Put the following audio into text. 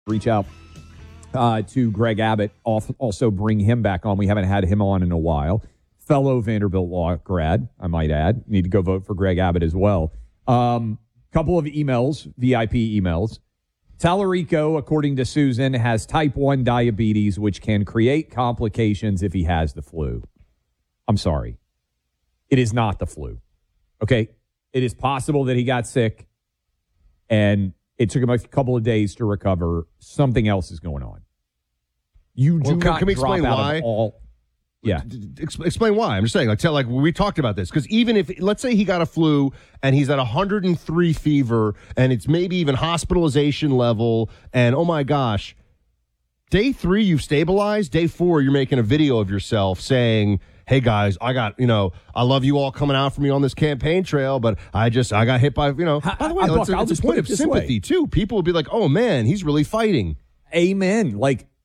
reach out to Greg Abbott, also bring him back on. We haven't had him on in a while. Fellow Vanderbilt law grad, I might add. Need to go vote for Greg Abbott as well. Couple of emails, VIP emails. Tallarico, according to Susan, has type 1 diabetes, which can create complications if he has the flu. I'm sorry. It is not the flu. Okay? It is possible that he got sick and it took him a couple of days to recover. Something else is going on. You do not can we drop explain out why? of all. Yeah. Explain why. I'm just saying, like we talked about this, because even if, let's say he got a flu and he's at 103 fever and it's maybe even hospitalization level and, oh my gosh, day 3 you've stabilized, day 4 you're making a video of yourself saying, hey guys, I love you all coming out for me on this campaign trail, but I got hit by, by the way, Buck, I'll it's a just point put of it this sympathy way. too. People will be like, oh man, he's really fighting. Amen. Like,